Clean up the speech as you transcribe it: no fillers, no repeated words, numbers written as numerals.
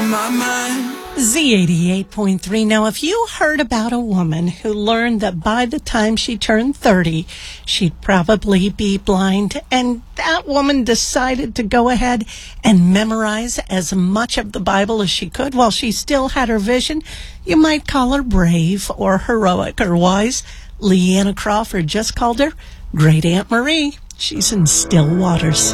my mind. Z88.3. Now, if you heard about a woman who learned that by the time she turned 30, she'd probably be blind, and that woman decided to go ahead and memorize as much of the Bible as she could while she still had her vision, you might call her brave or heroic or wise. Leanna Crawford just called her Great Aunt Marie. She's in Still Waters.